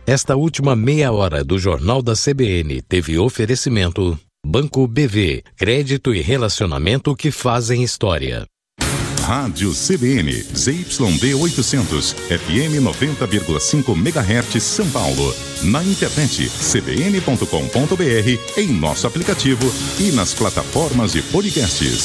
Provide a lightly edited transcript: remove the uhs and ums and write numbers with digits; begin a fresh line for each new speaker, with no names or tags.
Esta última meia hora do Jornal da CBN teve oferecimento Banco BV, crédito e relacionamento que fazem história.
Rádio CBN, ZYD 800, FM 90,5 MHz São Paulo. Na internet, cbn.com.br, em nosso aplicativo e nas plataformas de podcasts.